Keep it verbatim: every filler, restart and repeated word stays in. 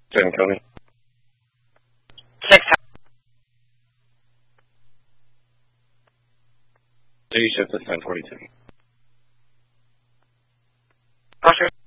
Ten, Coney. Six. City shift is ten forty-two. Roger.